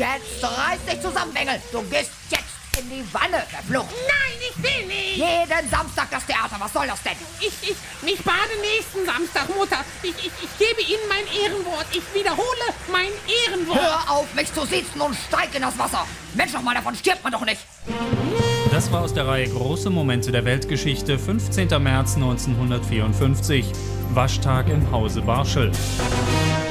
Jetzt reiß dich zusammen, Bengel. Du gehst jetzt in die Wanne, verflucht. Nein, ich will nicht. Jeden Samstag das Theater, was soll das denn? Ich bade nächsten Samstag, Mutter. Ich gebe Ihnen mein Ehrenwort. Ich wiederhole mein Ehrenwort. Hör auf, mich zu siezen und steig in das Wasser. Mensch, noch mal, davon stirbt man doch nicht. Das war aus der Reihe Große Momente der Weltgeschichte, 15. März 1954. Waschtag im Hause Barschel.